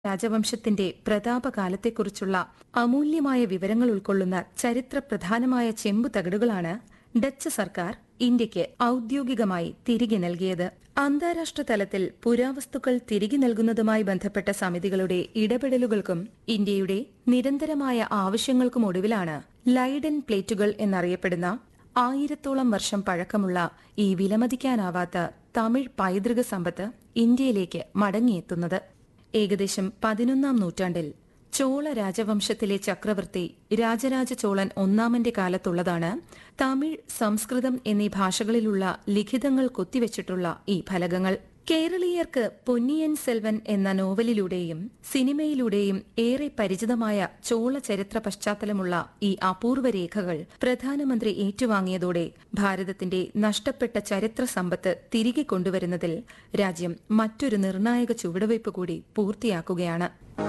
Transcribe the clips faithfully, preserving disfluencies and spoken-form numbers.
രാജവംശത്തിന്റെ പ്രതാപകാലത്തെക്കുറിച്ചുള്ള അമൂല്യമായ വിവരങ്ങൾ ഉൾക്കൊള്ളുന്ന ചരിത്രപ്രധാനമായ ചെമ്പു തകിടുകളാണ് ഡച്ച് സർക്കാർ ഇന്ത്യയ്ക്ക് ഔദ്യോഗികമായി തിരികെ നൽകിയത്. അന്താരാഷ്ട്ര തലത്തിൽ പുരാവസ്തുക്കൾ തിരികെ നൽകുന്നതുമായി ബന്ധപ്പെട്ട സമിതികളുടെ ഇടപെടലുകൾക്കും ഇന്ത്യയുടെ നിരന്തരമായ ആവശ്യങ്ങൾക്കും ഒടുവിലാണ് ലൈഡൻ പ്ലേറ്റുകൾ എന്നറിയപ്പെടുന്ന ആയിരത്തോളം വർഷം പഴക്കമുള്ള ഈ വിലമതിക്കാനാവാത്ത തമിഴ് പൈതൃക സമ്പത്ത് ഇന്ത്യയിലേക്ക് മടങ്ങിയെത്തുന്നത്. ഏകദേശം പതിനൊന്നാം നൂറ്റാണ്ടിൽ ചോള രാജവംശത്തിലെ ചക്രവർത്തി രാജരാജ ചോളൻ ഒന്നാമന്റെ കാലത്തുള്ളതാണ് തമിഴ്, സംസ്കൃതം എന്നീ ഭാഷകളിലുള്ള ലിഖിതങ്ങൾ കൊത്തിവെച്ചിട്ടുള്ള ഈ ഫലകങ്ങൾ. കേരളീയർക്ക് പൊന്നിയൻ സെൽവൻ എന്ന നോവലിലൂടെയും സിനിമയിലൂടെയും ഏറെ പരിചിതമായ ചോള ചരിത്ര പശ്ചാത്തലമുള്ള ഈ അപൂർവ രേഖകൾ പ്രധാനമന്ത്രി ഏറ്റുവാങ്ങിയതോടെ ഭാരതത്തിന്റെ നഷ്ടപ്പെട്ട ചരിത്ര സമ്പത്ത് തിരികെ കൊണ്ടുവരുന്നതിൽ രാജ്യം മറ്റൊരു നിർണായക ചുവടുവയ്പ് കൂടി പൂർത്തിയാക്കുകയാണ്.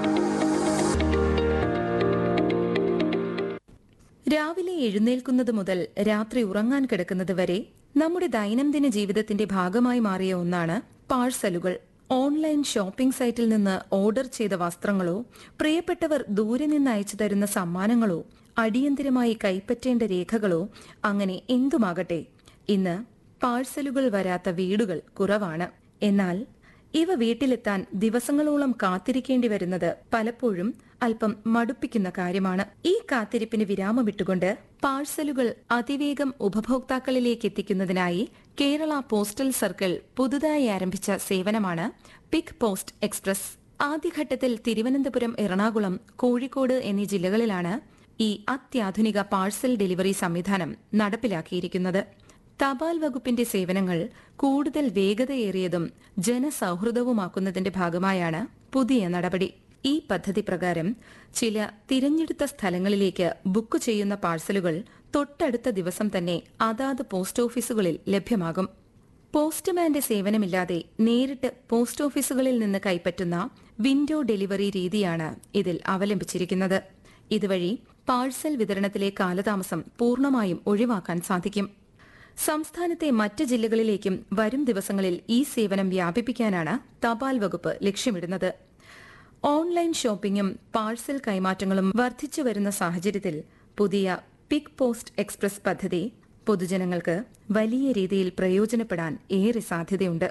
രാവിലെ എഴുന്നേൽക്കുന്നത് മുതൽ രാത്രി ഉറങ്ങാൻ കിടക്കുന്നത് വരെ നമ്മുടെ ദൈനംദിന ജീവിതത്തിന്റെ ഭാഗമായി മാറിയ ഒന്നാണ് പാഴ്സലുകൾ. ഓൺലൈൻ ഷോപ്പിംഗ് സൈറ്റിൽ നിന്ന് ഓർഡർ ചെയ്ത വസ്ത്രങ്ങളോ, പ്രിയപ്പെട്ടവർ ദൂരെ നിന്ന് അയച്ചു തരുന്ന സമ്മാനങ്ങളോ, അടിയന്തിരമായി കൈപ്പറ്റേണ്ട രേഖകളോ, അങ്ങനെ എന്തുമാകട്ടെ, ഇന്ന് പാഴ്സലുകൾ വരാത്ത വീടുകൾ കുറവാണ്. എന്നാൽ ഇവ വീട്ടിലെത്താൻ ദിവസങ്ങളോളം കാത്തിരിക്കേണ്ടി വരുന്നത് പലപ്പോഴും അല്പം മടുപ്പിക്കുന്ന കാര്യമാണ്. ഈ കാത്തിരിപ്പിന് വിരാമമിട്ടുകൊണ്ട് പാഴ്സലുകൾ അതിവേഗം ഉപഭോക്താക്കളിലേക്ക് എത്തിക്കുന്നതിനായി കേരള പോസ്റ്റൽ സർക്കിൾ പുതുതായി ആരംഭിച്ച സേവനമാണ് പിക് പോസ്റ്റ് എക്സ്പ്രസ്. ആദ്യഘട്ടത്തിൽ തിരുവനന്തപുരം, എറണാകുളം, കോഴിക്കോട് എന്നീ ജില്ലകളിലാണ് ഈ അത്യാധുനിക പാഴ്സൽ ഡെലിവറി സംവിധാനം നടപ്പിലാക്കിയിരിക്കുന്നത്. തപാൽ വകുപ്പിന്റെ സേവനങ്ങൾ കൂടുതൽ വേഗതയേറിയതും ജനസൌഹൃദവുമാക്കുന്നതിന്റെ ഭാഗമായാണ് പുതിയ നടപടി. ഈ പദ്ധതി പ്രകാരം ചില തിരഞ്ഞെടുത്ത സ്ഥലങ്ങളിലേക്ക് ബുക്ക് ചെയ്യുന്ന പാഴ്സലുകൾ തൊട്ടടുത്ത ദിവസം തന്നെ അതാത് പോസ്റ്റ് ഓഫീസുകളിൽ ലഭ്യമാകും. പോസ്റ്റ്മാന്റെ സേവനമില്ലാതെ നേരിട്ട് പോസ്റ്റ് ഓഫീസുകളിൽ നിന്ന് കൈപ്പറ്റുന്ന വിൻഡോ ഡെലിവറി രീതിയാണ് ഇതിൽ അവലംബിച്ചിരിക്കുന്നത്. ഇതുവഴി പാഴ്സൽ വിതരണത്തിലെ കാലതാമസം പൂർണ്ണമായും ഒഴിവാക്കാൻ സാധിക്കും. സംസ്ഥാനത്തെ മറ്റ് ജില്ലകളിലേക്കും വരും ദിവസങ്ങളിൽ ഈ സേവനം വ്യാപിപ്പിക്കാനാണ് തപാൽ വകുപ്പ് ലക്ഷ്യമിടുന്നത്. ഓൺലൈൻ ഷോപ്പിംഗും പാഴ്സൽ കൈമാറ്റങ്ങളും വർദ്ധിച്ചു വരുന്ന സാഹചര്യത്തിൽ പുതിയ പിക് പോസ്റ്റ് എക്സ്പ്രസ് പദ്ധതി പൊതുജനങ്ങൾക്ക് വലിയ രീതിയിൽ പ്രയോജനപ്പെടാൻ ഏറെ സാധ്യതയുണ്ട്.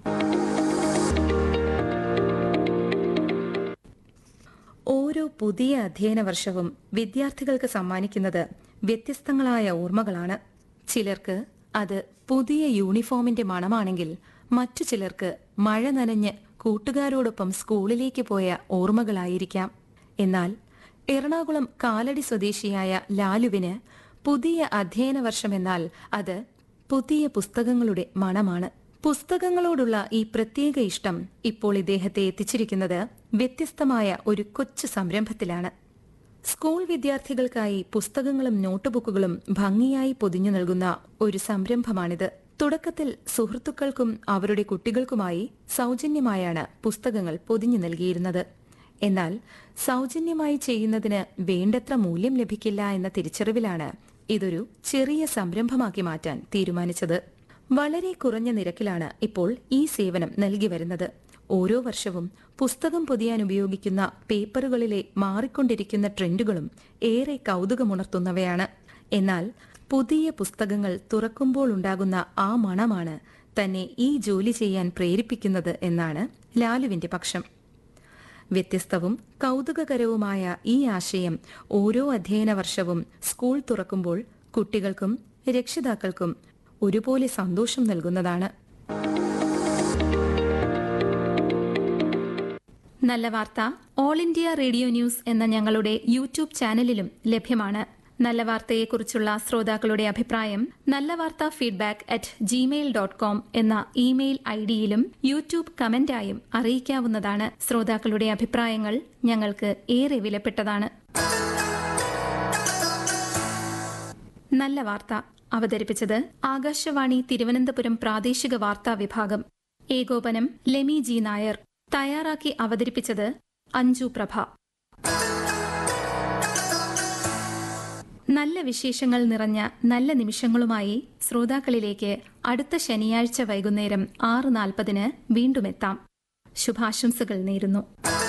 ഓരോ പുതിയ അധ്യയന വർഷവും വിദ്യാർത്ഥികൾക്ക് സമ്മാനിക്കുന്നത് വ്യത്യസ്തങ്ങളായ ഓർമ്മകളാണ്. ചിലർക്ക് അത് പുതിയ യൂണിഫോമിന്റെ മണമാണെങ്കിൽ മറ്റു ചിലർക്ക് മഴ നനഞ്ഞ് കൂട്ടുകാരോടൊപ്പം സ്കൂളിലേക്ക് പോയ ഓർമ്മകളായിരിക്കാം. എന്നാൽ എറണാകുളം കാലടി സ്വദേശിയായ ലാലുവിന് പുതിയ അധ്യയന വർഷമെന്നാൽ അത് പുതിയ പുസ്തകങ്ങളുടെ മണമാണ്. പുസ്തകങ്ങളോടുള്ള ഈ പ്രത്യേക ഇഷ്ടം ഇപ്പോൾ ഇദ്ദേഹത്തെ എത്തിച്ചിരിക്കുന്നത് വ്യത്യസ്തമായ ഒരു കൊച്ചു സംരംഭത്തിലാണ്. സ്കൂൾ വിദ്യാർത്ഥികൾക്കായി പുസ്തകങ്ങളും നോട്ട്ബുക്കുകളും ഭംഗിയായി പൊതിഞ്ഞു നൽകുന്ന ഒരു സംരംഭമാണിത്. തുടക്കത്തിൽ സുഹൃത്തുക്കൾക്കും അവരുടെ കുട്ടികൾക്കുമായി സൗജന്യമായാണ് പുസ്തകങ്ങൾ പൊതിഞ്ഞു നൽകിയിരുന്നത്. എന്നാൽ സൗജന്യമായി ചെയ്യുന്നതിന് വേണ്ടത്ര മൂല്യം ലഭിക്കില്ല എന്ന തിരിച്ചറിവിലാണ് ഇതൊരു ചെറിയ സംരംഭമാക്കി മാറ്റാൻ തീരുമാനിച്ചത്. വളരെ കുറഞ്ഞ നിരക്കിലാണ് ഇപ്പോൾ ഈ സേവനം നൽകി വരുന്നത്. ഓരോ വർഷവും പുസ്തകം പൊതിയാൻ ഉപയോഗിക്കുന്ന പേപ്പറുകളിലെ മാറിക്കൊണ്ടിരിക്കുന്ന ട്രെൻഡുകളും ഏറെ കൗതുകമുണർത്തുന്നവയാണ്. എന്നാൽ പുതിയ പുസ്തകങ്ങൾ തുറക്കുമ്പോൾ ഉണ്ടാകുന്ന ആ മണമാണ് തന്നെ ഈ ജോലി ചെയ്യാൻ പ്രേരിപ്പിക്കുന്നത് എന്നാണ് ലാലുവിന്റെ പക്ഷം. വ്യത്യസ്തവും കൗതുകകരവുമായ ഈ ആശയം ഓരോ അധ്യയന വർഷവും സ്കൂൾ തുറക്കുമ്പോൾ കുട്ടികൾക്കും രക്ഷിതാക്കൾക്കും ഒരുപോലെ സന്തോഷം നൽകുന്നതാണ്. നല്ല വാർത്ത ഓൾ ഇന്ത്യ റേഡിയോ ന്യൂസ് എന്ന ഞങ്ങളുടെ യൂട്യൂബ് ചാനലിലും ലഭ്യമാണ്. നല്ല വാർത്തയെക്കുറിച്ചുള്ള ശ്രോതാക്കളുടെ അഭിപ്രായം നല്ല വാർത്ത feedback at Gmail dot com എന്ന ഇമെയിൽ ഐഡിയിലും യൂട്യൂബ് കമന്റായും അറിയിക്കാവുന്നതാണ്. ശ്രോതാക്കളുടെ അഭിപ്രായങ്ങൾ ഞങ്ങൾക്ക് ഏറെ വിലപ്പെട്ടതാണ്. നല്ല വാർത്ത അവതരിപ്പിച്ചത് ആകാശവാണി തിരുവനന്തപുരം പ്രാദേശിക വാർത്താ വിഭാഗം. ഏകോപനം ലെമി ജി നായർ. തയ്യാറാക്കി അവതരിപ്പിച്ചത് അഞ്ജു പ്രഭ. നല്ല വിശേഷങ്ങൾ നിറഞ്ഞ നല്ല നിമിഷങ്ങളുമായി ശ്രോതാക്കളിലേക്ക് അടുത്ത ശനിയാഴ്ച വൈകുന്നേരം ആറ് നാൽപ്പതിന് വീണ്ടുമെത്താം. ശുഭാശംസകൾ നേരുന്നു.